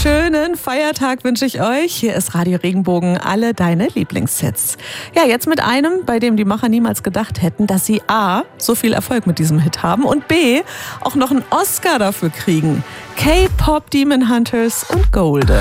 Schönen Feiertag wünsche ich euch. Hier ist Radio Regenbogen, alle deine Lieblingshits. Ja, jetzt mit einem, bei dem die Macher niemals gedacht hätten, dass sie A, so viel Erfolg mit diesem Hit haben und B, auch noch einen Oscar dafür kriegen. K-Pop Demon Hunters und Golden.